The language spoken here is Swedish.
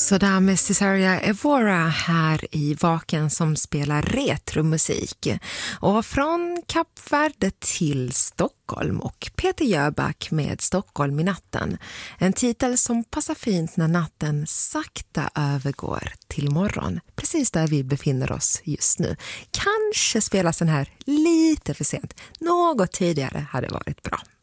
Så där med Cesaria Evora här i Vaken som spelar retromusik. Och från Kap Verde till Stockholm och Peter Jöback med Stockholm i natten. En titel som passar fint när natten sakta övergår till morgon. Precis där vi befinner oss just nu. Kanske spelas den här lite för sent. Något tidigare hade varit bra.